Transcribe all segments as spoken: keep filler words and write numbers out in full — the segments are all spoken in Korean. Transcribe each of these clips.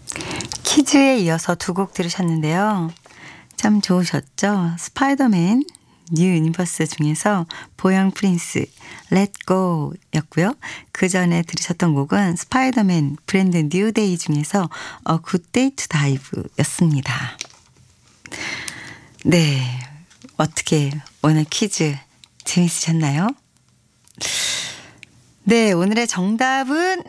퀴즈에 이어서 두 곡 들으셨는데요. 참 좋으셨죠? 스파이더맨 뉴 유니버스 중에서 보영 프린스 Let Go 였고요. 그 전에 들으셨던 곡은 스파이더맨 브랜드 뉴 데이 중에서 A Good Day to Dive 였습니다. 네, 어떻게 오늘 퀴즈 재밌으셨나요? 네, 오늘의 정답은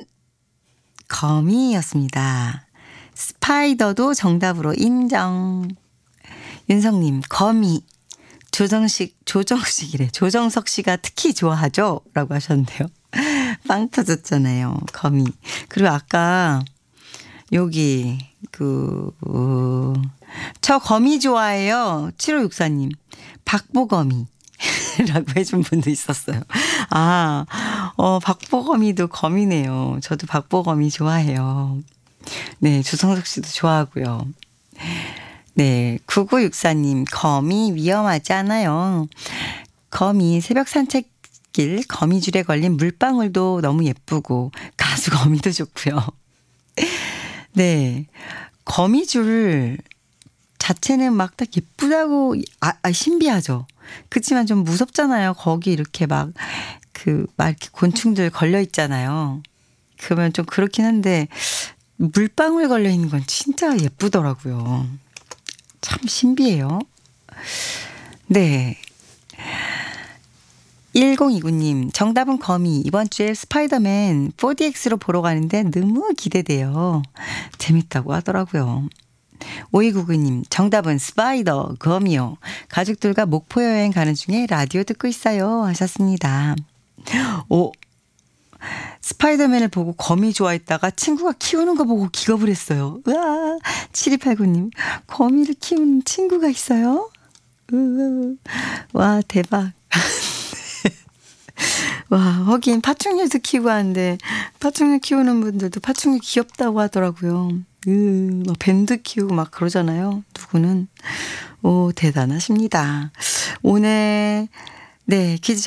거미였습니다. 스파이더도 정답으로 인정. 윤성님, 거미. 조정식, 조정식이래. 조정석 씨가 특히 좋아하죠? 라고 하셨는데요. 빵 터졌잖아요. 거미. 그리고 아까 여기 그, 어, 저 거미 좋아해요. 칠오육사님. 박보거미. 라고 해준 분도 있었어요. 아, 어, 박보거미도 거미네요. 저도 박보거미 좋아해요. 네, 주성석 씨도 좋아하고요. 네, 구구육사님, 거미 위험하지 않아요. 거미 새벽 산책길 거미줄에 걸린 물방울도 너무 예쁘고 가수 거미도 좋고요. 네, 거미줄 자체는 막 딱 예쁘다고 아, 아 신비하죠. 그렇지만 좀 무섭잖아요. 거기 이렇게 막 그 막 이렇게 곤충들 걸려 있잖아요. 그러면 좀 그렇긴 한데 물방울 걸려 있는 건 진짜 예쁘더라고요. 참 신비해요. 네. 일공이구님, 정답은 거미. 이번 주에 스파이더맨 포디엑스로 보러 가는데 너무 기대돼요. 재밌다고 하더라고요. 오이구구님, 정답은 스파이더, 거미요. 가족들과 목포 여행 가는 중에 라디오 듣고 있어요. 하셨습니다. 오, 스파이더맨을 보고 거미 좋아했다가 친구가 키우는 거 보고 기겁을 했어요. 우와, 칠이팔구님, 거미를 키우는 친구가 있어요? 으, 와, 대박. 와, 하긴 파충류도 키우고 하는데 파충류 키우는 분들도 파충류 귀엽다고 하더라고요. 으, 막 밴드 키우고 막 그러잖아요. 누구는. 오, 대단하십니다. 오늘 네, 퀴즈